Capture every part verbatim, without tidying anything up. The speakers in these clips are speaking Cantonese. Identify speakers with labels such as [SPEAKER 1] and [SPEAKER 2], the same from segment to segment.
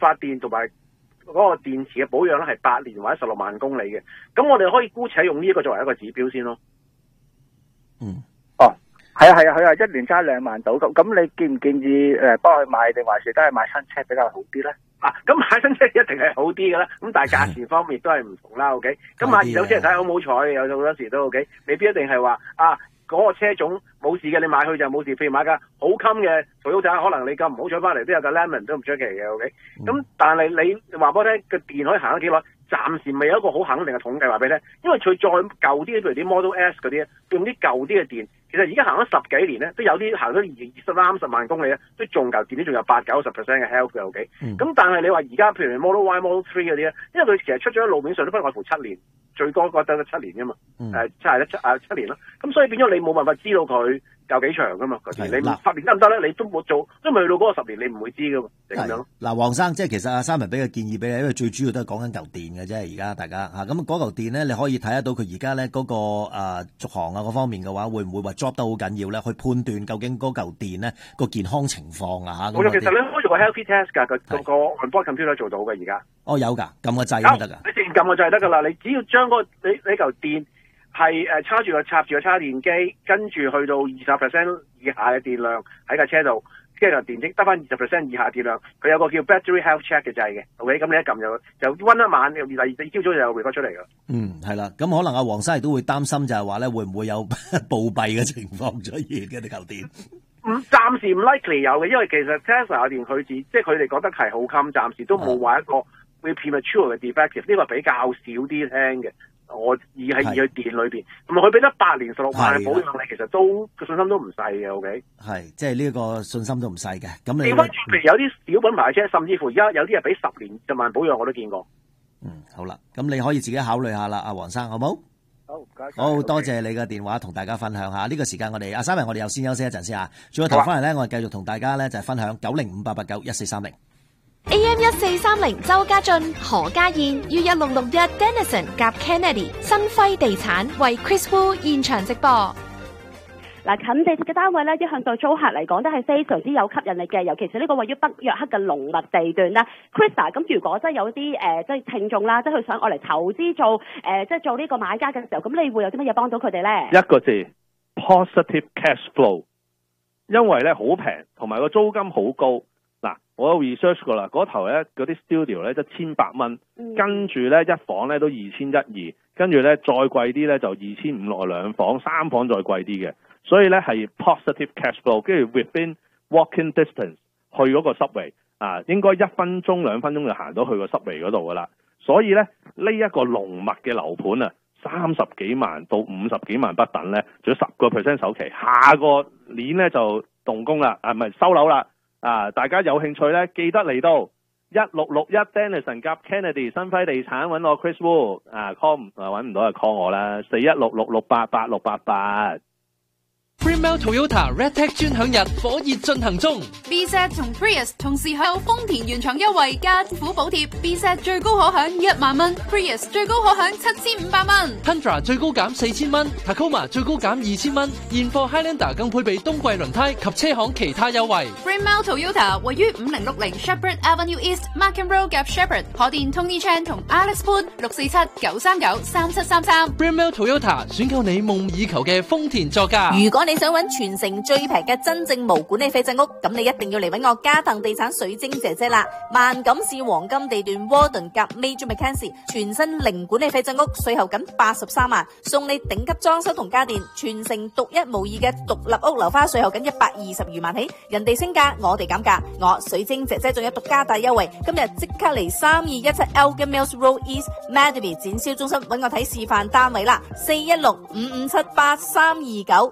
[SPEAKER 1] 發電同埋嗰個電池嘅保養咧係八年或者十六萬公里嘅。咁我哋可以姑且用呢一個作為一個指標先咯。
[SPEAKER 2] 嗯，
[SPEAKER 3] 哦，係啊係啊，佢話一年揸兩萬到，咁咁你建唔建議誒幫佢買定還是都係買新車比較好啲咧？
[SPEAKER 1] 啊，咁買新車一定係好啲嘅啦，咁但係價錢方面都係唔同啦。OK，咁買二手車睇下好唔好彩，有好多時都 OK，未必一定係話啊嗰、那個車種冇事嘅，你買去就冇事。譬如買架好襟嘅 Toyota，可能你咁唔好彩翻嚟都有架 Lemon 都唔出奇嘅。OK，咁、嗯、但係你話俾我聽個電可以行得幾耐？暫時未有一個好肯定嘅統計話俾你聽，因為佢再舊啲，譬如啲 Model S 嗰啲，用啲舊啲嘅電，其實而家行咗十幾年咧，都有啲行咗二十三十萬公里咧，都仲舊電，都仲有八九十 percent 嘅 health 嘅 OK。咁、嗯、但係你話而家譬如 Model Y、Model Three 嗰啲咧，因為佢其實出咗喺路面上都不外乎七年，最多覺得七年啫嘛，誒、嗯呃、七係七啊七年啦。咁所以變咗你冇辦法知道佢夠幾長噶嘛？嗰啲你十年得唔得咧？你都冇做，都未去到嗰個十年，你唔會知噶嘛，就咁樣。
[SPEAKER 2] 嗱，黃生，即係其實阿三文俾個建議俾你，因為最主要都係講緊嚿電嘅啫。而家大家嚇咁嗰嚿電咧，你可以睇得到佢而家咧嗰個誒續航啊嗰方面嘅話，會唔會話 drop 得好緊要咧？去判斷究竟嗰嚿電咧個健康情況啊嚇。
[SPEAKER 1] 冇錯，其實你可以做個 healthy test 㗎，個個個 onboard computer 做到嘅而家。哦，
[SPEAKER 2] 有㗎，撳個掣都得㗎。
[SPEAKER 1] 你直接撳個掣得㗎啦，你只要將嗰、那個、你你嚿電。係誒插住個插住個插電機，跟住去到二十 percent 以下嘅電量喺架車度，跟住就電池得翻二十 percent 以下電量，佢有個叫 battery health check 嘅掣嘅 ，OK，咁你一撳就就温一晚，第二第二朝早就有 report 出嚟噶。
[SPEAKER 2] 嗯，係啦，咁可能阿黃生亦都會擔心就係話咧，會唔會有暴斃嘅情況出現嘅啲舊電？
[SPEAKER 1] 唔，暫時唔 likely 有嘅，因為其實 Tesla 嘅電佢自即係佢哋覺得係好襟，暫時都冇話一個會 premature 嘅 defective，呢個比較少啲聽嘅。我而係而去電裏邊，同埋佢俾得八年十六萬嘅保養你，其實都個信心都唔細嘅。O K，
[SPEAKER 2] 係即係呢個信心都唔細嘅。咁你
[SPEAKER 1] 調翻轉，譬如有啲小品牌車，甚至乎而家有啲係俾十年十萬保養，我都見過。
[SPEAKER 2] 嗯，好啦，咁你可以自己考慮下啦，阿黃生，好冇？
[SPEAKER 3] 好，唔該。
[SPEAKER 2] 好多謝你嘅電話，同大家分享下呢、這個時間我哋阿三文，我哋又先休息一陣先啊。轉個頭翻嚟咧，我哋繼續同大家咧就係分享九零五八八九一四三零。
[SPEAKER 4] A M 一四三零周家俊、何家燕於一六六一 Dennison 夾 Kennedy 新輝地產為 Chris Wu 現場直播。
[SPEAKER 5] 嗱，近地鐵嘅單位咧，一向對租客嚟講都係非常之有吸引力嘅，尤其是呢個位於北約克嘅濃密地段啦。Chris 咁如果真係有啲誒即係聽眾啦，即係佢想我嚟投資做誒、呃、即係做呢個買家嘅時候，咁你會有啲乜嘢幫到佢哋咧？
[SPEAKER 6] 一個字 positive cash flow， 因為咧好平，同埋個租金好高。嗱，我有 research 過啦，嗰頭咧嗰啲 studio 咧一千八蚊，跟住咧一房咧都二千一二，跟住咧再貴啲咧就二千五落兩房，三房再貴啲嘅，所以咧係 positive cash flow， 跟住 within walking distance 去嗰個Subway啊，應該一分鐘兩分鐘就行到去個Subway嗰度噶啦，所以咧呢一個濃密嘅樓盤啊，三十幾萬到五十幾萬不等咧，仲有十個 percent 首期，下個年咧就動工啦，啊唔係收樓啦。啊！大家有興趣咧，記得嚟到一六六一 Dennison 夾 Kennedy 新輝地產揾我 Chris Wu 啊 call 啊揾唔到就 call 我啦，四一六六六八八六八八。
[SPEAKER 7] Greenbelt Toyota RedTag 專享日火熱進行中
[SPEAKER 8] ，B Z 同 Prius 同時享有豐田原廠優惠加政府補貼 ，B Z 最高可享一萬蚊 ，Prius 最高可享七千五百蚊
[SPEAKER 7] ，Tundra 最高減四千蚊 ，Tacoma 最高減二千蚊，現貨 Highlander 更配備冬季輪胎及車行其他優惠。
[SPEAKER 8] Greenbelt Toyota 位於五零六零 Shepherd Avenue East Markham Road 夾 Shepherd， 可電 Tony Chan 同 Alex Poon 六四七九三九三七三三。
[SPEAKER 7] Greenbelt Toyota 選購你夢以求嘅豐田座駕。
[SPEAKER 9] 如果你想揾全城最平嘅真正無管理費正屋，咁你一定要嚟揾我嘉騰地產水晶姐姐啦！萬錦市黃金地段 Warden 夾 Major Mackenzie 全新零管理費正屋，稅後僅八十三萬，送你頂級裝修同家電，全城獨一無二嘅獨立屋樓花，稅後僅一百二十餘萬起，人哋升價，我哋減價，我水晶姐姐仲有獨家大優惠，今日即刻嚟三二一七 Elgin Mills Road East Madeby 展銷中心揾我睇示範單位啦，四一六五五七八三二九。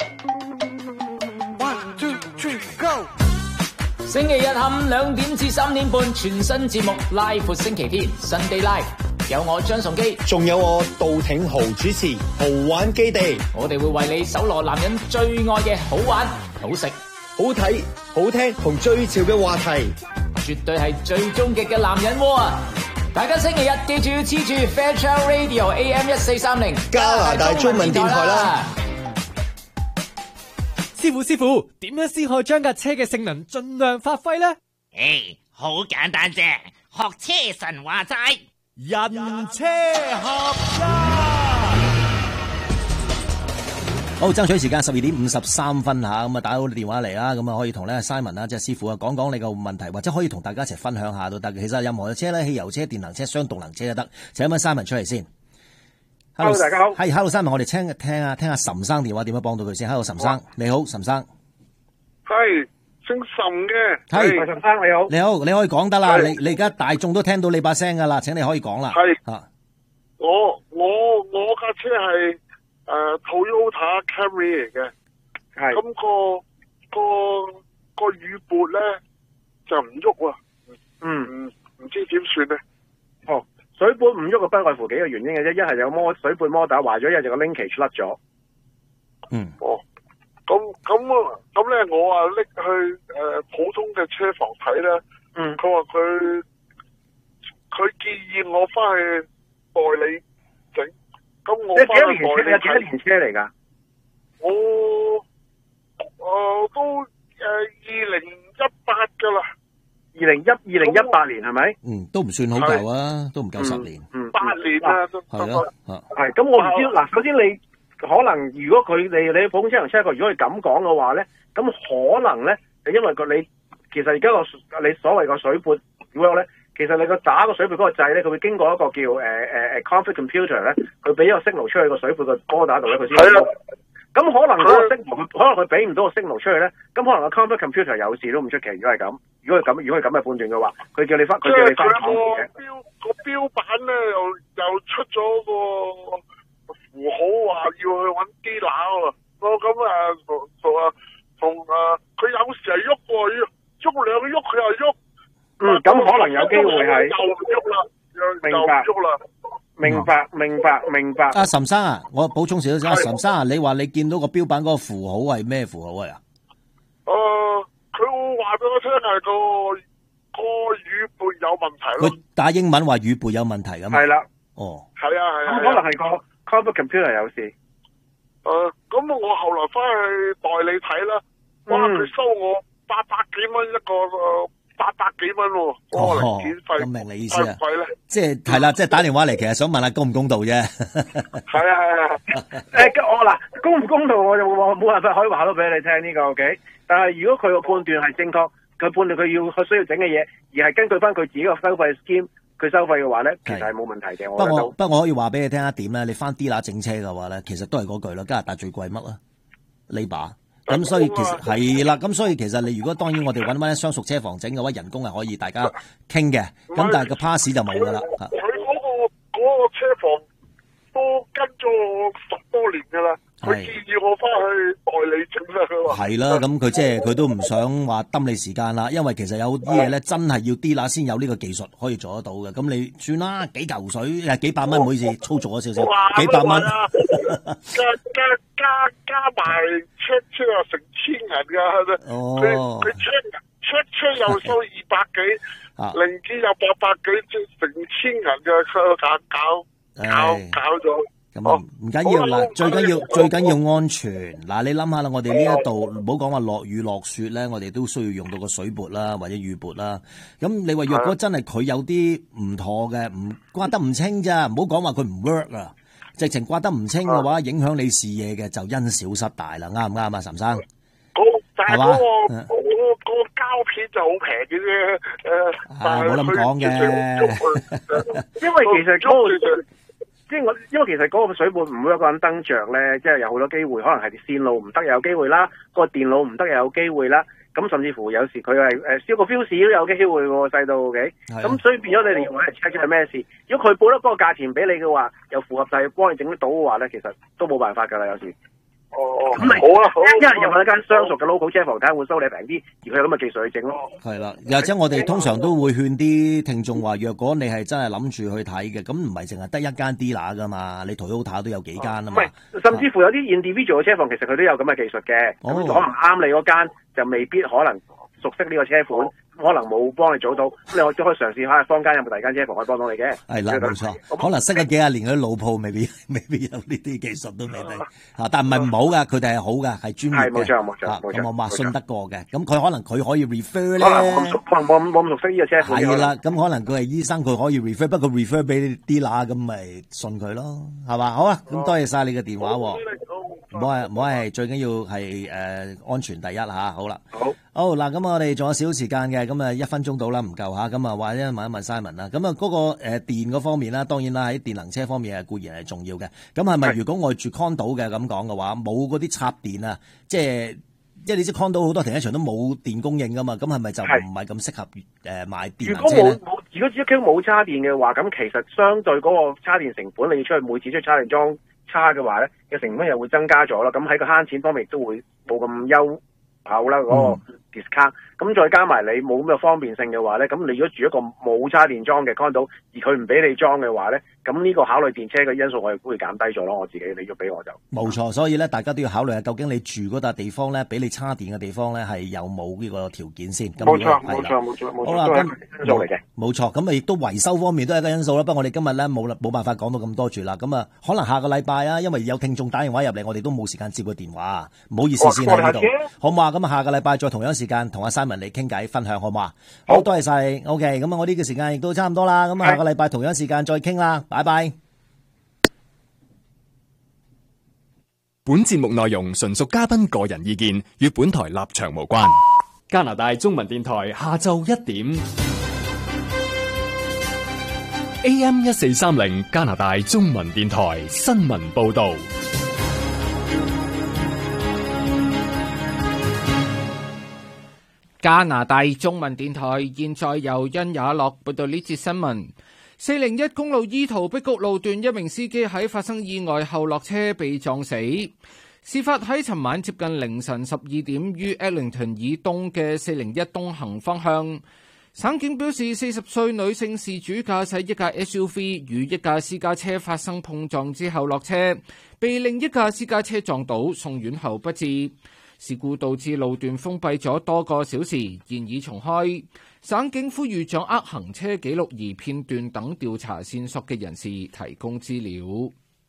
[SPEAKER 10] Go! 星期日下午兩點至三點半，全新節目 Live 星期天 Sunday Live， 有我張崇基，
[SPEAKER 11] 仲有我杜挺豪主持豪玩基地，
[SPEAKER 10] 我哋會為你搜羅男人最愛嘅好玩、好食、
[SPEAKER 11] 好睇、好聽同最潮嘅話題，
[SPEAKER 10] 絕對係最終極嘅男人窩啊！大家星期日記住要黐住 Fairchild Radio A M 一四三零
[SPEAKER 11] 加拿大中文電台啦。
[SPEAKER 7] 師傅師傅，點樣先可以將架車嘅性能盡量發揮呢？
[SPEAKER 12] 誒，好簡單啫， 學車神話齋，
[SPEAKER 13] 人車合一。
[SPEAKER 2] 好，爭取時間十二點五十三分吓，咁啊打到電話嚟啦，咁啊可以同咧 Simon 啦，即係師傅啊講講你個問題，或者可以同大家一齊分享下都得。其實任何嘅車咧，汽油車、電能車、雙動能車都得。請問 Simon 出嚟先。
[SPEAKER 1] Hello， 大家好。
[SPEAKER 2] 係 Hello Simon，我哋聽聽下聽下岑生電話點樣幫到佢先。Hello 岑生，你好，岑生。
[SPEAKER 14] 係姓岑嘅。
[SPEAKER 2] 係
[SPEAKER 1] 岑生你好。
[SPEAKER 2] 你好，你可以講得啦。你你而家大眾都聽到你把聲噶啦，請你可以講啦。
[SPEAKER 14] 係。
[SPEAKER 2] 啊，
[SPEAKER 14] 我我我架車係。誒、uh, ，Toyota Camry 嚟嘅，係咁、那個個個雨撥咧就唔喐啊，
[SPEAKER 1] 嗯，
[SPEAKER 14] 唔知點算咧？
[SPEAKER 1] 哦，水撥唔喐嘅不外乎幾個原因嘅啫，一係有摩水撥摩打壞咗，一係就個 linkage 甩咗。
[SPEAKER 2] 嗯，
[SPEAKER 14] 哦，咁咁咁咧，我啊拎去誒、呃、普通嘅車房睇咧，
[SPEAKER 1] 嗯，
[SPEAKER 14] 佢話佢佢建議我翻去代理整。咁我翻去代理睇，
[SPEAKER 1] 幾多年車嚟噶？
[SPEAKER 14] 我誒、呃、都誒二零一八噶啦，
[SPEAKER 1] 二零一二零一八年係咪？
[SPEAKER 2] 嗯，都唔算好舊啊，都唔夠十年。
[SPEAKER 1] 嗯，
[SPEAKER 14] 八、嗯、年啊，
[SPEAKER 2] 係咯，
[SPEAKER 1] 係咁我唔知嗱。首先你可能如果佢你你普通車同車個，如果佢咁講嘅話咧，咁可能咧，因為個你其實而家個你所謂個水撥點樣咧？其實你個打個水撥嗰個掣咧，佢會經過一個叫誒誒誒 config computer 咧，佢俾個 signal 出去個水撥個波打度咧，佢先。係啊。咁可能嗰個 signal，可能佢俾唔到個 signal 出去咧，咁可能個 config computer 有事都唔出奇。如果係咁，如果係咁，如果係咁嘅判斷嘅話，佢叫你翻，佢叫你翻廠嘅。
[SPEAKER 14] 標個標板咧又又出咗個符號話要去揾 dealer 喎。我咁啊同同啊同啊，佢有時係喐喎，喐兩喐佢又喐。
[SPEAKER 1] 嗯，咁可能有機會係
[SPEAKER 14] 又喐啦，又
[SPEAKER 1] 明白
[SPEAKER 14] 喐啦，
[SPEAKER 1] 明白明白明白。
[SPEAKER 2] 阿岑生啊，我補充少少先。阿岑生啊，你話你見到個標板嗰個符號係咩符號啊？
[SPEAKER 14] 誒、呃，佢話俾我聽係個個雨撥有問題咯。
[SPEAKER 2] 佢打英文話雨撥有問題咁嘛？
[SPEAKER 1] 係啦。
[SPEAKER 2] 哦。
[SPEAKER 14] 係啊係啊。
[SPEAKER 1] 咁可能係個 config computer 有事。
[SPEAKER 14] 誒、呃，咁我後來翻去代理睇啦，哇！佢、嗯、收我八百幾蚊一個。呃八百幾蚊喎，我零件費，
[SPEAKER 2] 咁明你意思啊？
[SPEAKER 14] 貴咧，
[SPEAKER 2] 即係係啦，即係打電話嚟，其實想問下公唔公道啫。
[SPEAKER 14] 係啊係啊，
[SPEAKER 1] 誒，我嗱公唔公道，我就冇冇辦法可以話到俾你聽呢個 OK。但係如果佢個判斷係正確，佢判斷佢要佢需要整嘅嘢，而係根據翻佢自己個收費 scheme，佢收費嘅話咧，其實係冇問題嘅。
[SPEAKER 2] 不過我不過我可以話俾你聽一點咧，你翻 dealer 整車嘅話咧，其實都係嗰句啦，加拿大最貴乜啊？呢把。咁所以其實係啦，咁所以其實你如果當然我哋揾翻一雙熟車房整嘅話，人工係可以大家傾嘅，咁但係個 pass 就冇噶啦。
[SPEAKER 14] 佢嗰個嗰個車房都跟咗我十多年噶啦，佢建議我翻去代理整啦，佢話。係啦，
[SPEAKER 2] 咁佢即係佢都唔想話耽你時間啦，因為其實有啲嘢咧真係要啲啦先有呢個技術可以做得到嘅。咁你算啦，幾嚿水誒幾百蚊，唔好意思，粗俗咗少少，幾百蚊。
[SPEAKER 14] 加加加加埋車車啊，成千銀噶，佢佢車車車又收二百幾，零件又八百幾，即成千銀嘅，佢搞搞搞搞咗。
[SPEAKER 2] 咁啊唔緊要啦，最緊要最緊要安全。嗱，你諗下啦，我哋呢一度唔好講話落雨落雪咧，我哋都需要用到個水撥啦，或者雨撥啦。咁你話若果真係佢有啲唔妥嘅，唔刮得唔清咋，唔好講話佢唔 work 啊。直情刮得唔清嘅話，影響你視野嘅就因小失大啦，啱唔啱啊，岑生？
[SPEAKER 14] 但係嗰個嗰個嗰個膠片就好平嘅啫，誒，
[SPEAKER 2] 啊，冇咁講嘅，
[SPEAKER 1] 因為其實嗰個即係我，因為其實嗰個水撥唔會一個人登着咧，即係有好多機會，可能係線路唔得又有機會啦，個電腦唔得又有機會啦。咁甚至乎有時佢係誒燒個 fuse 都有機會喎，細到嘅。咁所以變咗你哋揾嚟 check 係咩事？如果佢報得嗰個價錢俾你嘅話，又符合晒幫你整得到嘅話咧，其實都冇辦法㗎啦，有時。
[SPEAKER 14] 哦哦，
[SPEAKER 1] 咁咪
[SPEAKER 14] 好啊好啊，
[SPEAKER 1] 一係又揾一間相熟嘅 local 車房睇下會收你平啲，而佢有咁嘅技術去整咯。
[SPEAKER 2] 係啦，或者我哋通常都會勸啲聽眾話，若果你係真係諗住去睇嘅，咁唔係淨係得一間 dealer 㗎嘛，你 Toyota 都有幾間啊嘛。
[SPEAKER 1] 唔係，甚至乎有啲 individual 嘅車房，其實佢都有咁嘅技術嘅。咁可能啱你嗰間就未必可能熟悉呢個車款， 可能冇幫你做到，咁你我都可以嘗試下坊間有冇第二間車房可以幫到你嘅。
[SPEAKER 2] 係啦，冇錯。可能識咗幾廿年嗰啲老鋪，未必未必有呢啲技術都未定嚇，但唔係唔好噶，佢哋係好噶，係專業嘅。係冇錯冇錯冇錯。咁我話信得過嘅，咁佢可能佢可以 refer 咧。可能冇咁熟，可能冇冇咁熟悉呢個車款。係啦，咁可能佢係醫生，佢可以 refer，不過 refer 俾啲乸，咁咪信佢咯，係嘛？好啊，咁多謝晒你嘅電話喎。唔好係唔好係，最緊要係誒、呃、安全第一嚇。好啦，好，好嗱，咁我哋仲有少少時間嘅，咁啊一分鐘到啦，唔夠嚇，咁啊或者問一問 Simon 啦。咁啊嗰個誒、呃、電嗰方面啦，當然啦喺電能車方面係固然係重要嘅。咁係咪如果我住 condo 嘅咁講嘅話，冇嗰啲插電啊，即係即係你知 condo 好多停車場都冇電供應噶嘛？咁係咪就唔係咁適合誒買電能車咧？如果冇冇，如果只屋企冇叉電嘅話，咁其實相對嗰個叉電成本，你要出去每次出去叉電樁差嘅話咧，嘅成本又會增加咗啦。咁喺個慳錢方面亦都會冇咁優厚啦，嗰個 discount。咁、嗯、再加埋你冇咁嘅方便性嘅話咧，咁你如果住一個冇叉電樁嘅 condo，而佢唔俾你裝嘅話咧，咁呢個考慮電車嘅因素我亦都會減低咗咯。我自己你要俾我就冇錯，所以咧大家都要考慮下，究竟你住嗰笪地方咧，俾你叉電嘅地方咧係有冇呢個條件先。冇錯冇錯冇錯冇錯，好啦，咁因素嚟嘅。冇錯，咁啊亦都維修方面都係一個因素啦。不過我哋今日咧冇冇辦法講到咁多住啦。咁啊可能下個禮拜啊，因為有聽眾打電話入嚟，我哋都冇時間接個電話，唔好意思先喺呢度，好嘛？咁啊下個禮拜再同樣時間同阿 Simon 嚟傾偈分享，好嘛？好，多謝晒。OK，咁啊我呢個時間亦都差唔多啦。咁啊下個禮拜同樣時間再傾啦，拜拜。
[SPEAKER 15] 本節目內容純屬嘉賓個人意見，與本台立場無關。加拿大中文電台下晝一點 A M 一四三零，加拿大中文電台新聞報道。
[SPEAKER 16] 加拿大中文電台現在由殷雅樂報道呢節新聞。四零一公路伊圖碧谷路段，一名司機喺發生意外後落車被撞死。事發喺尋晚接近凌晨十二點，於 Eglinton 以東嘅四零一東行方向。省警表示，四十歲女性事主駕駛一架 S U V 與一架私家車發生碰撞之後落車，被另一架私家車撞倒，送院後不治。事故導致路段封閉咗多個小時，現已重開。省警呼籲掌握行車記錄儀片段等調查線索嘅人士提供資料。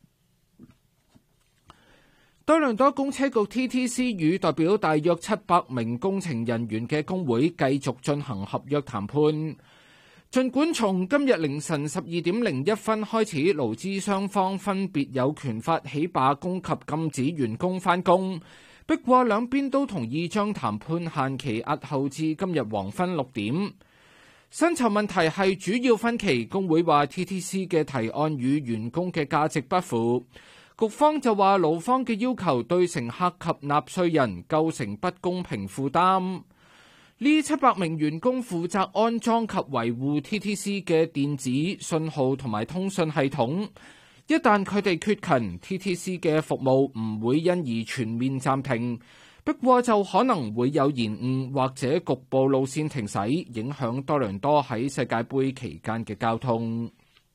[SPEAKER 16] 多倫多公車局 T T C 與代表大約七百名工程人員嘅工會繼續進行合約談判。儘管從今日凌晨十二點零一分開始，勞資雙方分別有權發起罷工及禁止員工返工。不過兩邊都同意將談判限期押後至今日黃昏六點。薪酬問題係主要分歧，工會話 T T C 嘅提案與員工嘅價值不符，局方就話勞方嘅要求對乘客及納稅人構成不公平負擔。呢七百名員工負責安裝及維護 T T C 嘅電子信號同埋通訊系統。一旦佢哋缺勤 ，T T C 嘅服務唔會因而全面暫停，不過就可能會有延誤或者局部路線停駛，影響多倫多喺世界盃期間嘅交通。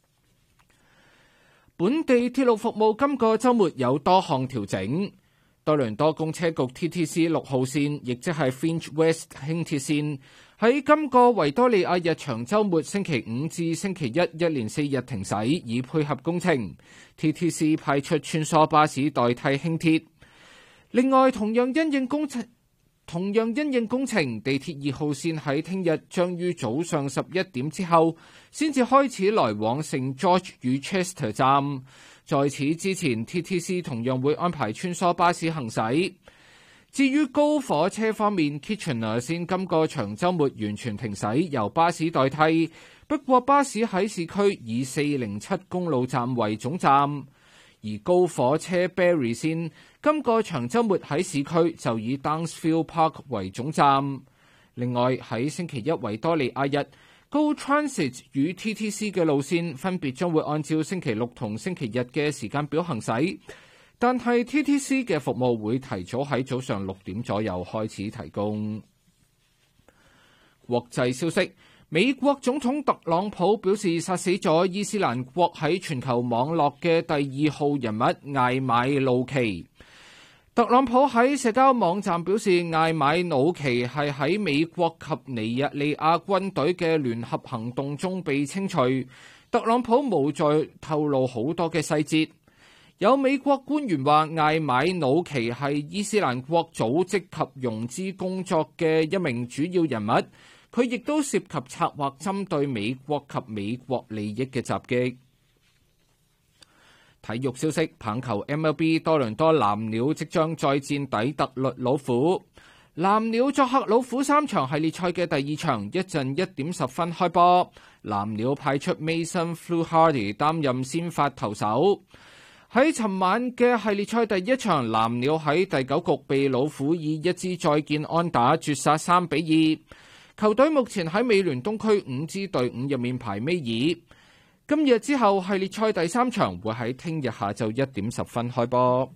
[SPEAKER 16] 本地鐵路服務今個週末有多項調整。多倫多公車局 T T C 六號線，亦即係 Finch West 輕鐵線，喺今個維多利亞日長週末星期五至星期一一連四日停駛，以配合工程。T T C 派出穿梭巴士代替輕鐵。另外，同樣因應工程，同樣因應工程，地鐵二號線喺聽日將於早上十一點之後先至開始來往聖 George 與 Chester 站。在此之前 ，T T C 同樣會安排穿梭巴士行駛。至於高火車方面 ，Kitchener 線今個長週末完全停駛，由巴士代替。不過巴士喺市區以四零七公路站為總站，而高火車 Barrie 線今個長週末喺市區就以 Downsville Park 為總站。另外喺星期一維多利亞日，Go Transit 與 T T C 嘅路線分別將會按照星期六同星期日嘅時間表行駛，但係 T T C 嘅服務會提早喺早上六點左右開始提供。國際消息，美國總統特朗普表示殺死咗伊斯蘭國喺全球網絡嘅第二號人物艾買路奇。 特朗普喺社交網站表示，艾買努奇係喺美國及尼日利亞軍隊嘅聯合行動中被清除。特朗普冇再透露好多嘅細節。有美國官員話，艾買努奇係伊斯蘭國組織及融資工作嘅一名主要人物，佢亦都涉及策劃針對美國及美國利益嘅襲擊。體育消息，棒球 M L B 多倫多藍鳥即將再戰底特律老虎。藍鳥作客老虎三場系列賽嘅第二場，一陣一點十分開波。藍鳥派出 Mason Fluhardy 擔任先發投手。喺尋晚嘅系列賽第一場，藍鳥喺第九局被老虎以一支再見安打絕殺三比二。球隊目前喺美聯東區五支隊伍入面排尾二。今日之後，系列賽第三場會喺聽日下晝一點十分開波。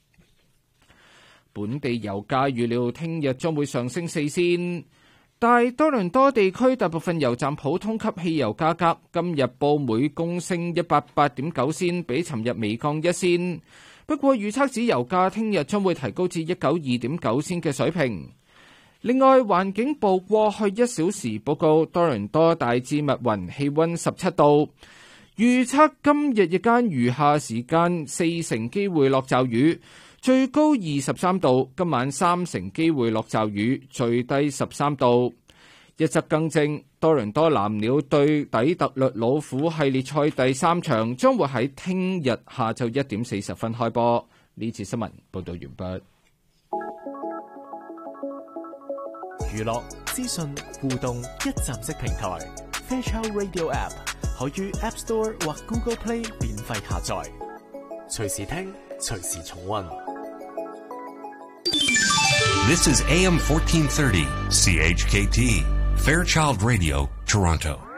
[SPEAKER 16] 本地油價預料聽日將會上升四仙，但多倫多地區大部分油站普通級汽油價格今日報每公升一百八點九仙，比尋日微降一仙。不過預測指油價聽日將會提高至一九二點九仙嘅水平。另外，環境部過去一小時報告，多倫多大致密雲，氣溫十七度。預測今日日間餘下時間四成機會落驟雨，最高二十三度。今晚三成機會落驟雨，最低十三度。一則更正，多倫多藍鳥對底特律老虎系列賽第三場將會喺聽日下晝一點四十分開波。呢次新聞報道完畢。
[SPEAKER 13] 娛樂、資訊、互動一站式平台 Fairchild Radio App 可於 App Store 或 Google Play 免費下載，隨時聽，隨時重溫。
[SPEAKER 17] This is A M fourteen thirty C H K T Fairchild Radio, Toronto.